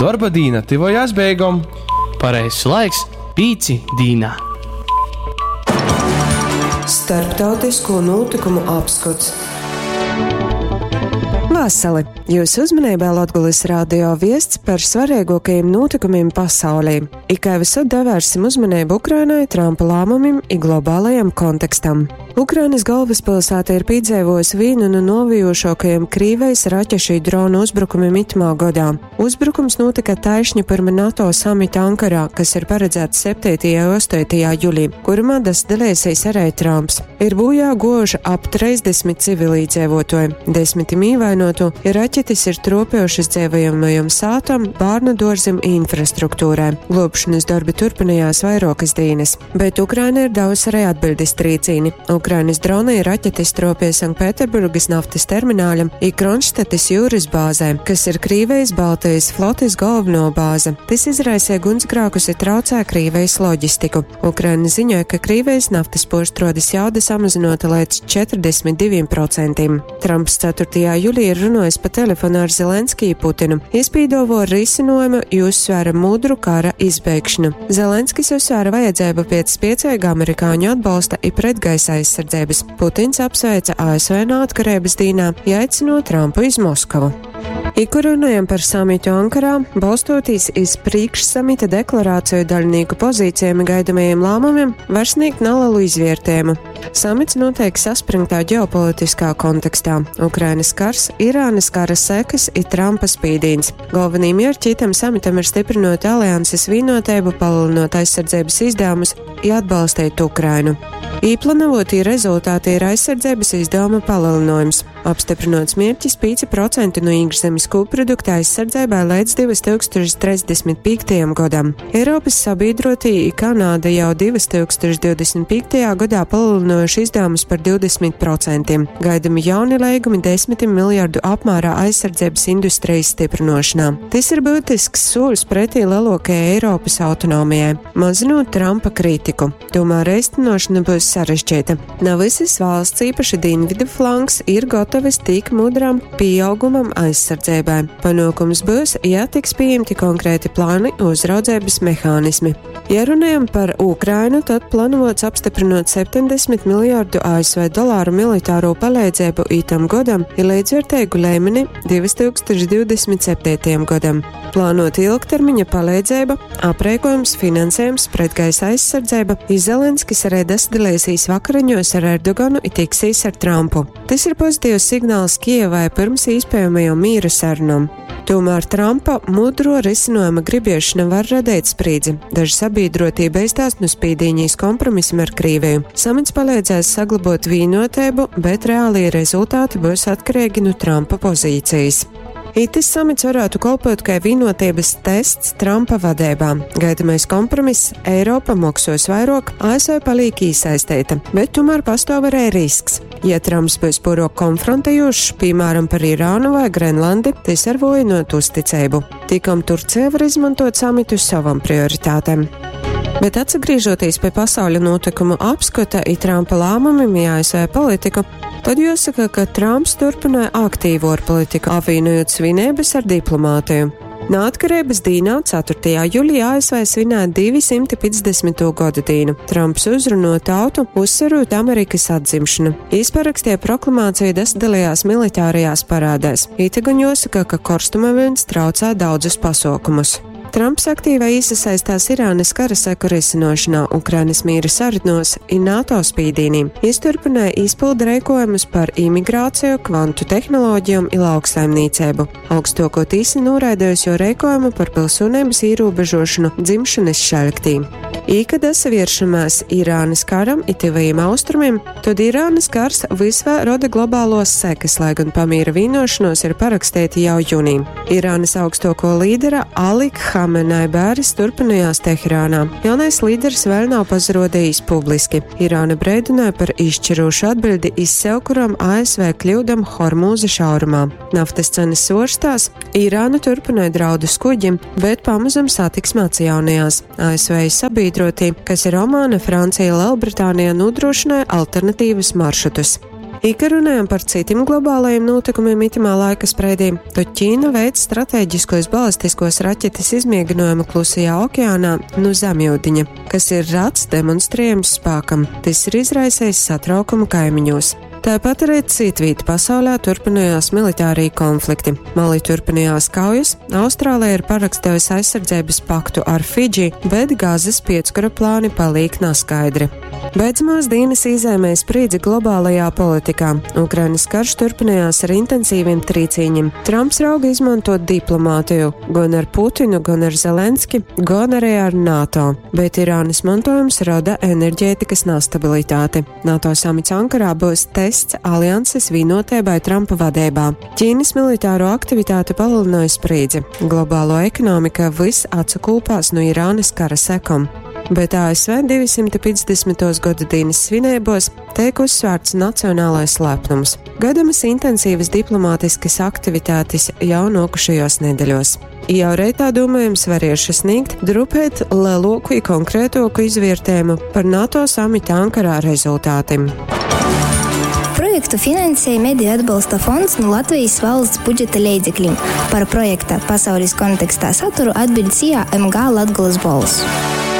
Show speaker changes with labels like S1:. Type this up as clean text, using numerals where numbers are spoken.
S1: Darba dīna tuvojas beigām.
S2: Pareizs laiks 5 dīnā.
S3: Starptautisko notikumu apskats. Vasali! Jūsu uzmanībā Latgulis radio viests par svarīgākajiem notikumiem pasaulī. Ikai visur devērsim uzmanību Ukrainai, Trumpa lēmumiem un globālajam kontekstam. Ukrainas galvaspilsēta ir piedzīvojusi vienu no novijošākajiem Krīvejas raķešu dronu uzbrukumiem itamā gadā. Uzbrukums notika taišņi pirms NATO samita Ankarā, kas ir paredzēts 7. un 8. jūlijā, kurā dalīsies arī Trumps. Ir bojā gojuši ap 30 civilīdzīvotāji, 10 ievainotu, ja raķetes ir tropējušas dzīvojamajam sātam, bērnu dārzam un infrastruktūrai. Glābšanas darbi turpinājās vairākas dienas, bet Ukraina ir devusi arī atbildes trīcīni. Ukrainas droni ir raķetes tropie Sanktpēterburgas naftas termināļam un Kronštates jūras bāzē, kas ir Krīvejas Baltijas flotes galveno bāze. Tas izraisīja gunsgrēkus un traucēja Krīvejas loģistiku. Ukraina ziņoja, ka Krīvejas naftas porštrodes jauda samazinota līdz 42%. Trumps 4. jūlijā ir runājis pa telefonu ar Zelenskiju Putinu. Iespīdovo risinājumu uzsvēra mudru kara izbeigšanu. Zelenskis uzsvēra vajadzību pēc spēcīga amerikāņu atbalsta un pretgaisa aizsardzības. Putins apsveica ASV neatkarības dīnā, aicinot Trumpu uz Moskavu. Kur runājam par samitu Ankarā, balstoties iz priekšsamita deklarāciju daļnieku pozīcijiem gaidamajiem lēmumiem, var sniegt nelielu izvērtējumu. Samits notiek saspringtā ģeopolitiskā kontekstā. Ukrainas kars, Irānas kara sekas un Trumpa spīdīns. Galvenajiem mērķi itam samitam ir stiprinot alianses vienotību, palielinot aizsardzības izdevumus un atbalstīt Ukrainu. Īplanavotī rezultāti ir aizsardzības izdevuma palielinājums. Apstiprinots mērķis 5% no iekšzemes koprodukta aizsardzībai līdz 2035. gadam. Eiropas sabiedrotī Kanāda jau 2025. gadā palielinājuši izdevumus par 20%. Gaidami jauni līgumi 10 miljardu apmērā aizsardzības industrijas stiprināšanā. Tas ir būtisks solis pretī lielākajai Eiropas autonomijai, mazinot Trumpa kritiku. Tomēr īstenošana būs sarežģīta. Ne visas valsts, īpaši dienvidu flanks, ir gatavas tik mudram pieaugumam aizsardzībai. Panākums būs, ja tiks pieņemti konkrēti plāni uzraudzības mehānismi. Ja runājam par Ukrainu, tad plānots apstiprinot 70 miljārdu ASV dolāru militāro palīdzību itam gadam ir līdzvērtīgu līmeni 2027. gadam. Plānot ilgtermiņa palīdzība, aprēkojums, finansējums, pretgaisa aizsardzība, Zelenskis arī dasadalīsīs vakariņos ar Erdoganu un tiksīs ar Trumpu. Tas ir pozitīvs signāls Kijevai pirms iespējamajām mīra sarunām. Tomēr Trumpa mudro risinājuma gribiešana var radīt sprīdzi. Daži sabiedrotība beigstās no spīdīņīs kompromisam ar Krieviju. Samits palīdzēs saglabāt vienotību, bet reālie rezultāti būs atkarīgi no Trumpa pozīcijas. Itis samits varētu kalpot kā vienotības tests Trumpa vadībā. Gaidamais kompromiss Eiropa maksos vairāk, ASV paliek iesaistīta, bet tomēr pastāv arī risks. Ja Trumps būs pārāk konfrontējošs, piemēram par Irānu vai Grenlandi, tas var vājināt uzticību. Tikam Turcija var izmantot samitu savam prioritātēm. Bet atgriežoties pie pasaules notikumu apskata un Trumpa lēmumiem ASV politiku, tad jāsaka, ka Trumps turpināja aktīvu ārpolitiku, apvienojot svinības ar diplomātiju. Neatkarības dīnā 4. jūlijā ASV svinēja 250. gadu dīnu. Trumps uzrunāja tautu, uzsverot Amerikas atzimšanu. Izparakstīja proklamāciju, dalījās militārajās parādēs. Itegan jāsaka, ka karstuma viļņs traucē daudzus pasākumus. Trumps aktīvai iesaistās Irānas kara seku risināšanā, Ukrainas mīra sarunās un NATO spīdīnīm. Turpināja izpildu rīkojumus par imigrāciju, kvantu tehnoloģijām un lauksaimniecību. Augstāko tīsi noraidījusi jau rīkojumu par pilsonības ierobežošanu dzimšanas šaļktī. Kad saviešamās Irānas karam un tuvajiem austrumiem, tad Irānas kars visvē roda globālos sekas, lai gan pamīra vienošanos ir parakstīti jau jūnijā. Irānas augstāko līdera Ali Khamenei bēres turpinājās Teherānā. Jaunais līderis vēl nav pazirodījis publiski. Irāna brēdināja par izšķirošu atbildi izsaukuram ASV kļūdam Hormūza šaurumā. Naftas cenas svārstās, Irāna turpināja draudus kuģim, bet pamazam satiksme atjaunījās. ASV sabiedrotība, kas ir Omāna, Francija, Lielbritānija, nodrošināja alternatīvas maršrutus. Ja runājam par citiem globālajiem notikumiem itamā laika spreidī, tad Ķīna veic strateģiskos balistiskos raķetes izmēģinājumu Klusajā okeānā no zemjūdiņa, kas ir rats demonstrējums spēkam. Tas ir izraisējis satraukumu kaimiņos. Tāpat arī citvieta pasaulē turpinājās militārie konflikti. Mali turpinājās kaujas, Austrālija ir parakstījusi aizsardzības paktu ar Fidži, bet Gazas piecukara plāni paliek neskaidri. Beidzamās dienas izēmēja spriedzi globālajā politikā. Ukrainas karš turpinājās ar intensīviem trīcīņiem. Trumps rauga izmantot diplomātiju, gan ar Putinu, gan ar Zelenski, gan arī ar NATO. Bet Irānas mantojums rada enerģētikas nestabilitāti. NATO samits Ankarā būs tests alianses vienotībai Trumpa vadībā. Ķīnas militāro aktivitāti palielināja spriedzi. Globālo ekonomika viss atsakūpās no Irānas kara sekām. Bet ASV 250. gada dienas svinībos tiek uzsvērts nacionālais lepnums. Gadamas intensīvas diplomātiskas aktivitātes jau nokušajos nedēļos. Jau reitā domājams varēšu sniegt drupēt lielāku un konkrētāku izvērtējumu par NATO samita Ankarā rezultātiem.
S4: Projektu finansēja Mediju atbalsta fonds no Latvijas valsts budžeta līdzekļiem. Par projekta pasaules kontekstā saturu atbildēja MG Latgoles balss.